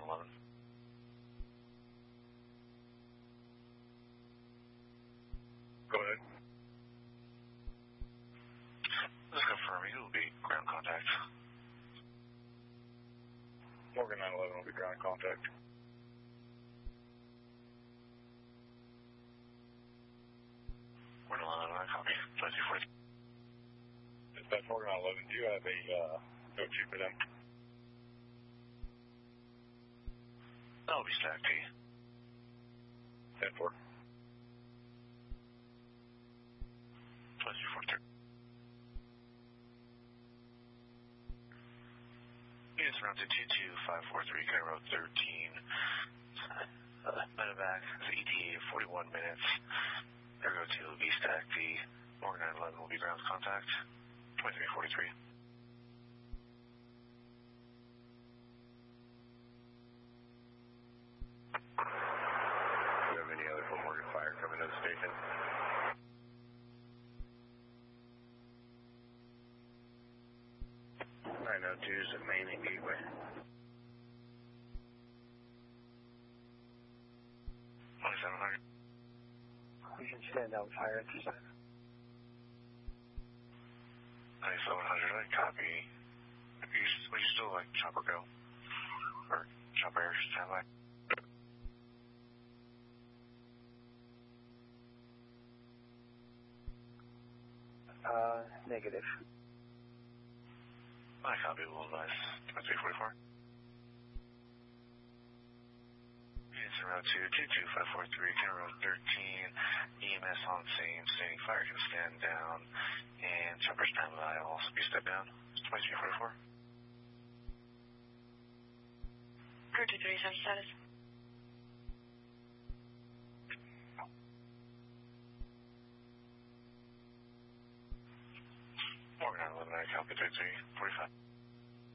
911. Go ahead. Just confirming it will be ground contact. Morgan 911 will be ground contact. Morgan 911, I copy. 2240. Dispatch Morgan 911, do you have a note sheet for them? That'll be stack T. 10-4. 2243. Units around to 22543, County Road 13. Medevac is ETA 41 minutes. Ergo 2 will be stack D. Morgan 911 will be ground contact. 2343. Do you have any other Fort Morgan fire coming to the station? I know 2 is the main and gateway. We can stand down fire at this time. 9700, I copy. Would you still like chopper go? Or chopper air standby? Negative. I copy, a little nice. 2344. Units around 22543, County Road 13. EMS on scene, stating fire can stand down. And chopper standby will also be stepped down. 2344. Crew 237 status. Morgan 911, I copy 3345.